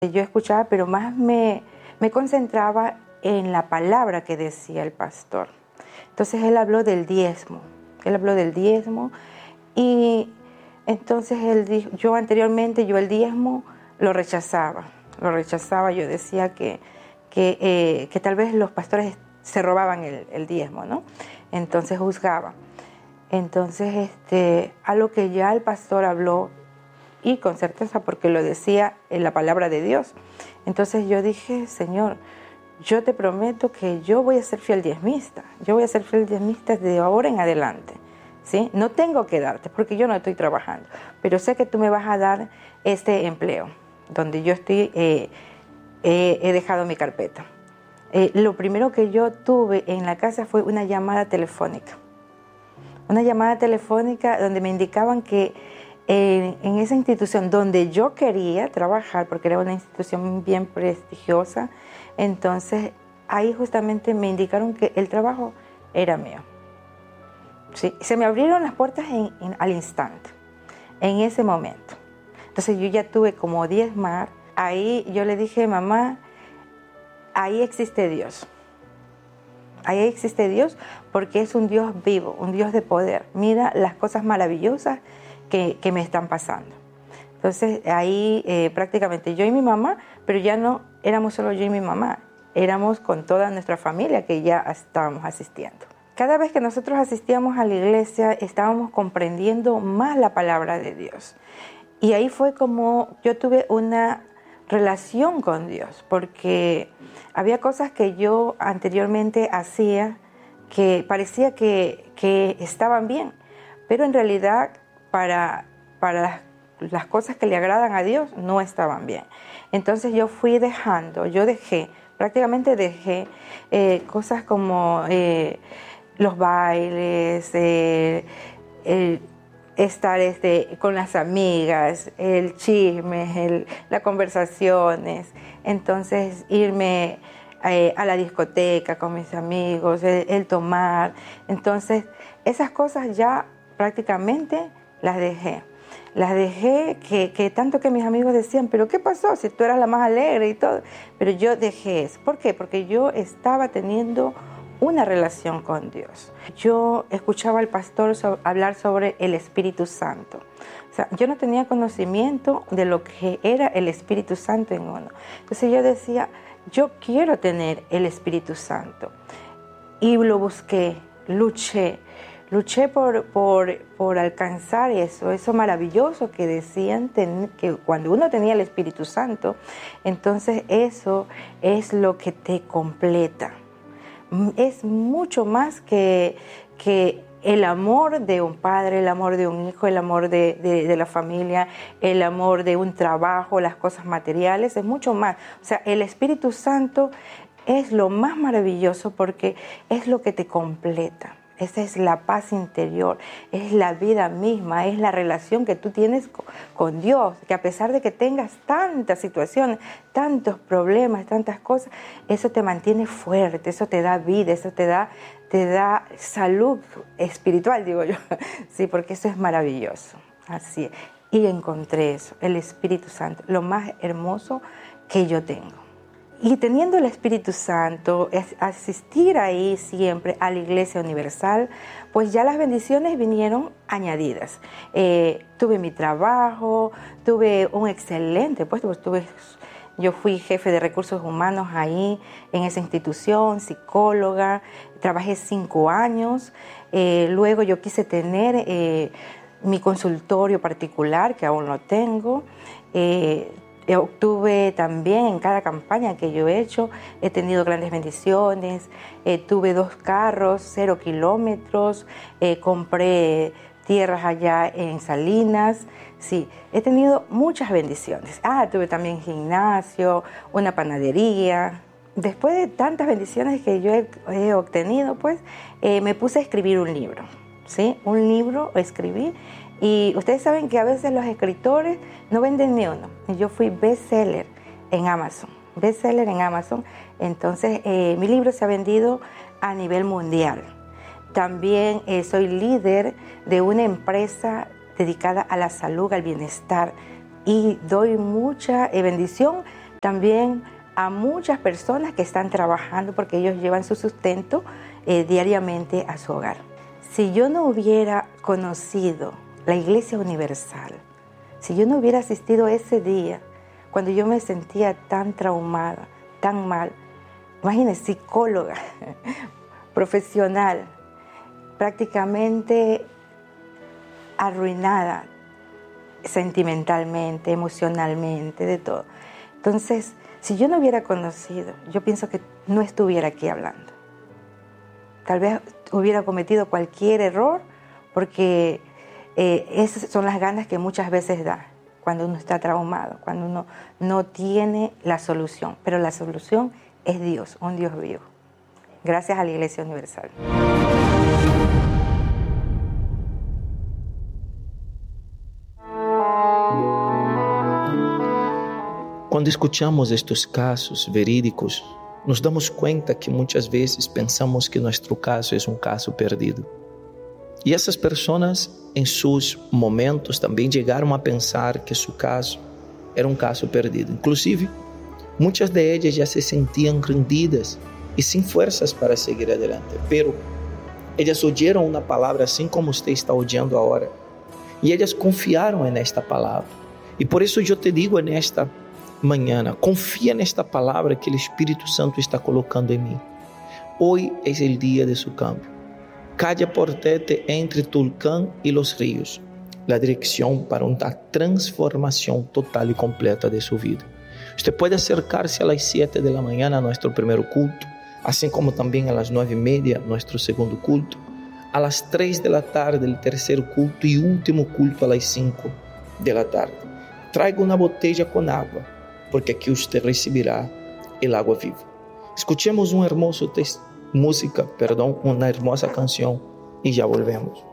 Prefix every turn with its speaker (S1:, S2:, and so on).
S1: Yo escuchaba, pero más me concentraba en la palabra que decía el pastor. Entonces él habló del diezmo. Y entonces él dijo, yo el diezmo lo rechazaba. Yo decía que tal vez los pastores se robaban el diezmo, ¿no? Entonces juzgaba. Entonces, algo que ya el pastor habló, y con certeza porque lo decía en la palabra de Dios. Entonces yo dije, Señor, yo te prometo que yo voy a ser fiel diezmista. Yo voy a ser fiel diezmista de ahora en adelante, ¿sí? No tengo que darte porque yo no estoy trabajando, pero sé que tú me vas a dar este empleo donde yo estoy, he dejado mi carpeta. Lo primero que yo tuve en la casa fue una llamada telefónica. Una llamada telefónica donde me indicaban que en esa institución donde yo quería trabajar, porque era una institución bien prestigiosa, entonces ahí justamente me indicaron que el trabajo era mío. Sí, se me abrieron las puertas al instante, en ese momento. Entonces yo ya tuve como 10 más. Ahí yo le dije, mamá, ahí existe Dios. Ahí existe Dios porque es un Dios vivo, un Dios de poder. Mira las cosas maravillosas que me están pasando. Entonces ahí prácticamente yo y mi mamá, pero ya no éramos solo yo y mi mamá, éramos con toda nuestra familia que ya estábamos asistiendo. Cada vez que nosotros asistíamos a la iglesia estábamos comprendiendo más la palabra de Dios. Y ahí fue como yo tuve una relación con Dios, porque había cosas que yo anteriormente hacía que parecía que estaban bien, pero en realidad para las cosas que le agradan a Dios no estaban bien. Entonces yo prácticamente dejé cosas como los bailes, estar con las amigas, el chisme, las conversaciones, entonces irme a la discoteca con mis amigos, el tomar. Entonces esas cosas ya prácticamente las dejé. Que tanto que mis amigos decían, pero ¿qué pasó? Si tú eras la más alegre y todo. Pero yo dejé eso. ¿Por qué? Porque yo estaba teniendo una relación con Dios. Yo escuchaba al pastor hablar sobre el Espíritu Santo. O sea, yo no tenía conocimiento de lo que era el Espíritu Santo en uno. Entonces yo decía, yo quiero tener el Espíritu Santo. Y lo busqué, luché por alcanzar eso maravilloso que decían que cuando uno tenía el Espíritu Santo, entonces eso es lo que te completa. Es mucho más que el amor de un padre, el amor de un hijo, el amor de la familia, el amor de un trabajo, las cosas materiales, es mucho más. O sea, el Espíritu Santo es lo más maravilloso porque es lo que te completa. Esa es la paz interior, es la vida misma, es la relación que tú tienes con Dios, que a pesar de que tengas tantas situaciones, tantos problemas, tantas cosas, eso te mantiene fuerte, eso te da vida, eso te da salud espiritual, digo yo, sí, porque eso es maravilloso, así es. Y encontré eso, el Espíritu Santo, lo más hermoso que yo tengo. Y teniendo el Espíritu Santo, asistir ahí siempre a la Iglesia Universal, pues ya las bendiciones vinieron añadidas. Tuve mi trabajo, tuve un excelente puesto, yo fui jefe de recursos humanos ahí en esa institución, psicóloga, trabajé 5 años. Luego yo quise tener mi consultorio particular, que aún lo tengo. Obtuve también en cada campaña que yo he hecho, he tenido grandes bendiciones, tuve 2 carros, 0 kilómetros, compré tierras allá en Salinas, sí, he tenido muchas bendiciones. Tuve también gimnasio, una panadería. Después de tantas bendiciones que yo he obtenido, pues me puse a escribir un libro, ¿sí? Un libro escribí. Y ustedes saben que a veces los escritores no venden ni uno. Yo fui bestseller en Amazon. Entonces, mi libro se ha vendido a nivel mundial. También soy líder de una empresa dedicada a la salud, al bienestar. Y doy mucha bendición También a muchas personas que están trabajando porque ellos llevan su sustento diariamente a su hogar. Si yo no hubiera conocido la Iglesia Universal, si yo no hubiera asistido ese día, cuando yo me sentía tan traumada, tan mal, imagínense, psicóloga, profesional, prácticamente arruinada sentimentalmente, emocionalmente, de todo. Entonces, si yo no hubiera conocido, yo pienso que no estuviera aquí hablando. Tal vez hubiera cometido cualquier error, porque esas son las ganas que muchas veces da cuando uno está traumado, cuando uno no tiene la solución. Pero la solución es Dios, un Dios vivo. Gracias a la Iglesia Universal.
S2: Quando escuchamos estes casos verídicos, nos damos cuenta que muitas vezes pensamos que nosso caso é caso perdido. E essas pessoas, em seus momentos, também chegaram a pensar que seu caso era caso perdido. Inclusive, muitas de elas já se sentiam rendidas e sem forças para seguir adelante. Pero elas ouviram uma palavra assim como você está ouvindo agora. E elas confiaram nesta palavra. E por isso eu te digo nesta manhã, confia nesta palavra que o Espírito Santo está colocando em mim. Hoje é o dia de seu cambio. Calle Portete entre Tulcán e los Ríos, a direção para uma transformação total e completa de sua vida. Você pode acercar-se às 7 da manhã a nosso primeiro culto, assim como também às 9:30 nosso segundo culto, às 3 da tarde o terceiro culto e último culto às 5 da tarde. Traiga uma botella com água, porque aqui você receberá o água viva. Escuchemos uma hermosa música, uma hermosa canção e já volvemos.